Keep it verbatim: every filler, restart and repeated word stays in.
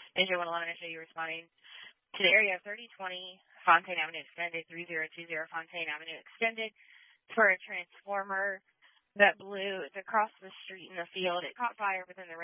N J one eleven, I show you responding to the area of thirty twenty Fontaine Avenue Extended, three zero two zero Fontaine Avenue Extended for a transformer that blew. It's across the street in the field. It caught fire within the